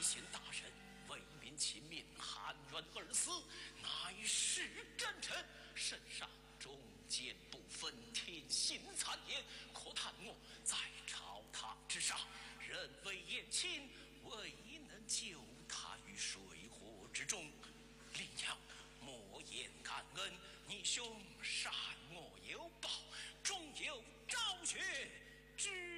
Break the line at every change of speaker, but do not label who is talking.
贤大人为民请命，含冤而死，乃是真臣，圣上忠奸不分，天心谗言，可叹我在朝堂之上，人为言轻，未能救他于水火之中。另要莫言感恩，你兄